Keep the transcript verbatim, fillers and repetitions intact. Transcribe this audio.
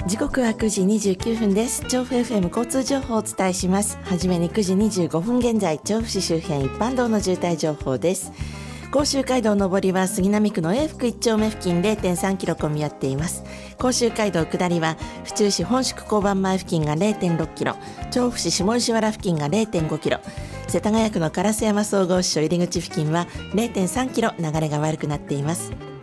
時刻はくじにじゅうきゅうふんです。調布 エフエム 交通情報をお伝えします。はじめにくじにじゅうごふん現在、調布市周辺一般道の渋滞情報です。甲州街道上りは杉並区の永福いち丁目付近 れいてんさんキロ混み合っています。甲州街道下りは府中市本宿交番前付近が れいてんろっキロ、調布市下石原付近が れいてんごキロ、世田谷区の烏山総合支所入口付近は れいてんさんキロ流れが悪くなっています。